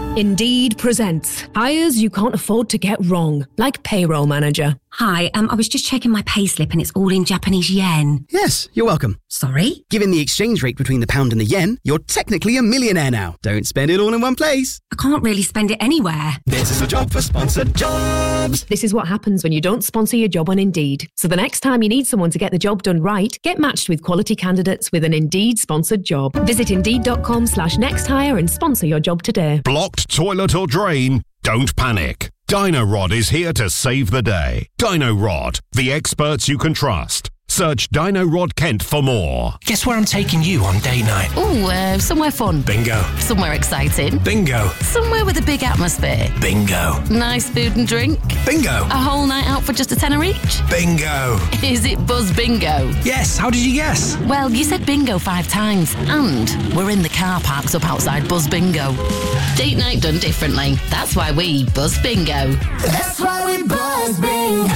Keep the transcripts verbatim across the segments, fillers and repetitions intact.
Indeed presents hires you can't afford to get wrong, like payroll manager. Hi, um, I was just checking my payslip and it's all in Japanese yen. Yes, you're welcome. Sorry? Given the exchange rate between the pound and the yen, you're technically a millionaire now. Don't spend it all in one place. I can't really spend it anywhere. This is a job for sponsored jobs. This is what happens when you don't sponsor your job on Indeed. So the next time you need someone to get the job done right, get matched with quality candidates with an Indeed sponsored job. Visit indeed.com slash next hire and sponsor your job today. Blocked toilet or drain? Don't panic. DynoRod is here to save the day. DynoRod, the experts you can trust. Search DynoRod Kent for more. Guess where I'm taking you on day night? Ooh, uh, somewhere fun. Bingo. Somewhere exciting. Bingo. Somewhere with a big atmosphere. Bingo. Nice food and drink. Bingo. A whole night out for just a tenner each. Bingo. Is it Buzz Bingo? Yes, how did you guess? Well, you said bingo five times, and we're in the car parks up outside Buzz Bingo. Date night done differently. That's why we Buzz Bingo. That's why we Buzz Bingo.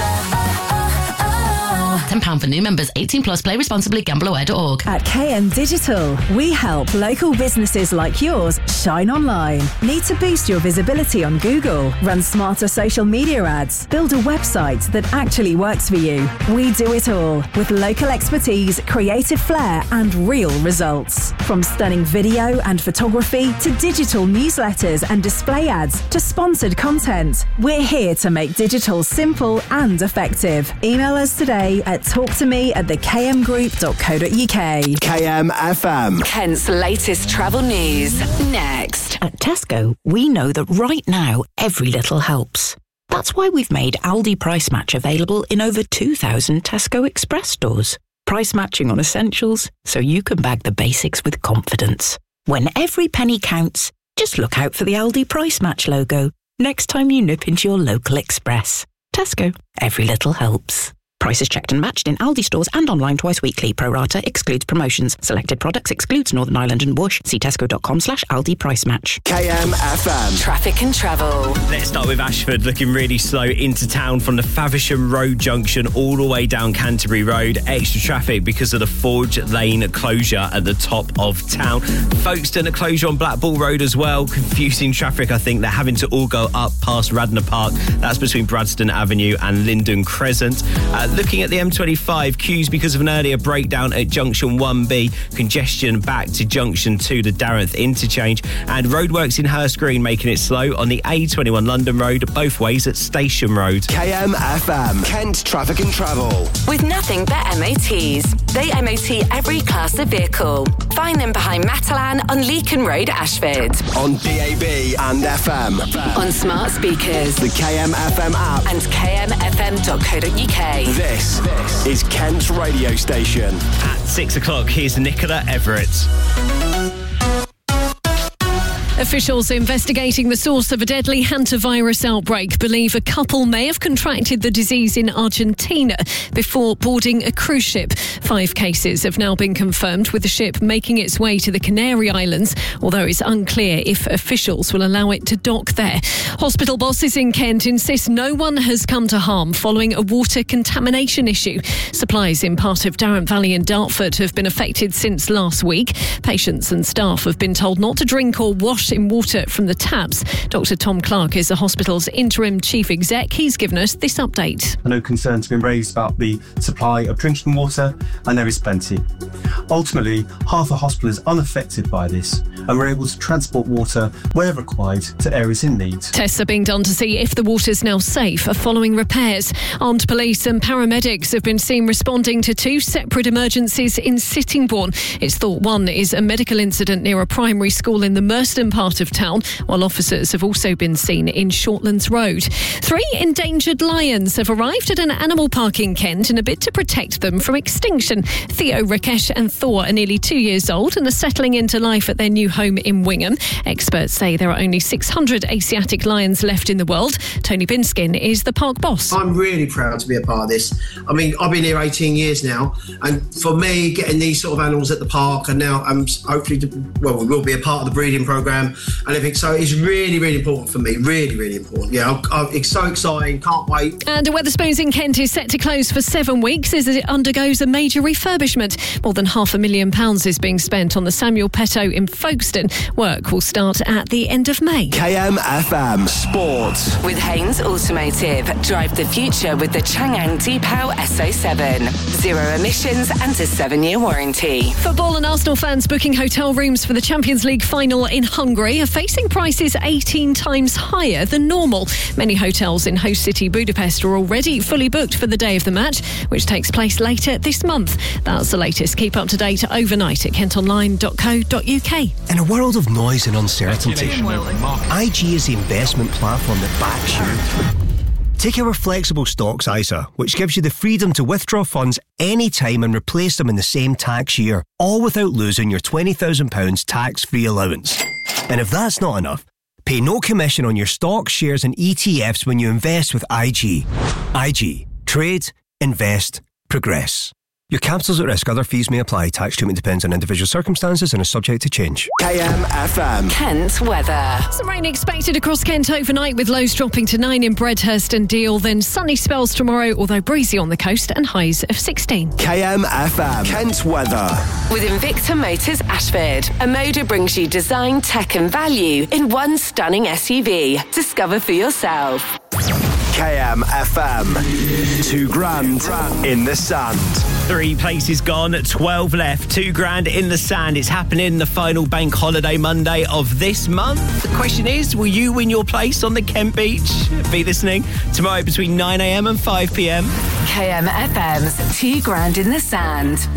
ten pounds for new members, eighteen plus, play responsibly, gamble aware dot org. At K M Digital, we help local businesses like yours shine online. Need to boost your visibility on Google? Run smarter social media ads? Build a website that actually works for you? We do it all with local expertise, creative flair and real results. From stunning video and photography to digital newsletters and display ads to sponsored content, we're here to make digital simple and effective. Email us today at talk to me at the k m group dot co dot u k. K M F M. Kent's latest travel news. Next. At Tesco, we know that right now, every little helps. That's why we've made Aldi Price Match available in over two thousand Tesco Express stores. Price matching on essentials, so you can bag the basics with confidence. When every penny counts, just look out for the Aldi Price Match logo next time you nip into your local Express. Tesco, every little helps. Prices checked and matched in Aldi stores and online twice weekly. Pro rata excludes promotions. Selected products excludes Northern Ireland and Bush. See tesco.com slash Aldi Price Match. K M F M. Traffic and travel. Let's start with Ashford, looking really slow into town from the Faversham Road junction all the way down Canterbury Road. Extra traffic because of the Forge Lane closure at the top of town. Folkestone, a closure on Blackball Road as well. Confusing traffic, I think. They're having to all go up past Radnor Park. That's between Bradston Avenue and Linden Crescent. Uh, Looking at the M twenty-five, queues because of an earlier breakdown at Junction one B, congestion back to Junction two, the Darrenth interchange, and roadworks in Hurst Green making it slow on the A twenty-one London Road, both ways at Station Road. K M F M, Kent Traffic and Travel. With nothing but M O Ts. They M O T every class of vehicle. Find them behind Matalan on Leakin Road, Ashford. On D A B and F M. On smart speakers. The K M F M app. And k m f m dot co dot u k. This, this is Kent's radio station. At six o'clock, here's Nicola Everett. Officials investigating the source of a deadly hantavirus outbreak believe a couple may have contracted the disease in Argentina before boarding a cruise ship. Five cases have now been confirmed, with the ship making its way to the Canary Islands, although it's unclear if officials will allow it to dock there. Hospital bosses in Kent insist no one has come to harm following a water contamination issue. Supplies in part of Darrant Valley and Dartford have been affected since last week. Patients and staff have been told not to drink or wash in water from the taps. Doctor Tom Clark is the hospital's interim chief exec. He's given us this update. I know concerns have been raised about the supply of drinking water, and there is plenty. Ultimately, half the hospital is unaffected by this, and we're able to transport water where required to areas in need. Tests are being done to see if the water's now safe following repairs. Armed police and paramedics have been seen responding to two separate emergencies in Sittingbourne. It's thought one is a medical incident near a primary school in the Merston part of town, while officers have also been seen in Shortlands Road. Three endangered lions have arrived at an animal park in Kent in a bid to protect them from extinction. Theo, Rakesh and Thor are nearly two years old and are settling into life at their new home in Wingham. Experts say there are only six hundred Asiatic lions left in the world. Tony Binskin is the park boss. I'm really proud to be a part of this. I mean, I've been here eighteen years now, and for me, getting these sort of animals at the park, and now I'm hopefully, well, we will be a part of the breeding programme Instagram and everything. So it's really, really important for me. Really, really important. Yeah, I, I, it's so exciting. Can't wait. And Wetherspoons in Kent is set to close for seven weeks as it undergoes a major refurbishment. More than half a million pounds is being spent on the Samuel Petto in Folkestone. Work will start at the end of May. K M F M Sport. With Haynes Automotive, drive the future with the Chang'an Deepao S O seven. Zero emissions and a seven-year warranty. Football and Arsenal fans booking hotel rooms for the Champions League final in Hungary are facing prices eighteen times higher than normal. Many hotels in host city Budapest are already fully booked for the day of the match, which takes place later this month. That's the latest. Keep up to date overnight at kent online dot co dot uk. In a world of noise and uncertainty, I G is the investment platform that backs you. Take our flexible stocks I S A, which gives you the freedom to withdraw funds anytime and replace them in the same tax year, all without losing your twenty thousand pounds tax-free allowance. And if that's not enough, pay no commission on your stocks, shares and E T Fs when you invest with I G. I G. Trade, invest, progress. Your capital's at risk. Other fees may apply. Tax treatment depends on individual circumstances and is subject to change. K M F M. Kent weather. Some rain expected across Kent overnight with lows dropping to nine in Bredhurst and Deal. Then sunny spells tomorrow, although breezy on the coast and highs of sixteen. K M F M. Kent weather. With Invicta Motors Ashford, a Moda brings you design, tech and value in one stunning S U V. Discover for yourself. K M F M. Two grand in the sand. Three places gone, twelve left, two grand in the sand. It's happening the final bank holiday Monday of this month. The question is, will you win your place on the Kent Beach? Be listening tomorrow between nine a.m. and five p.m. K M F M's Two Grand in the Sand.